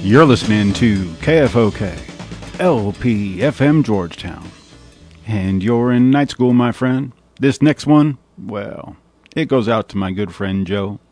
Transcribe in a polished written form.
You're listening to KFOK, LPFM Georgetown. And you're in night school, my friend. This next one, well, it goes out to my good friend Joe.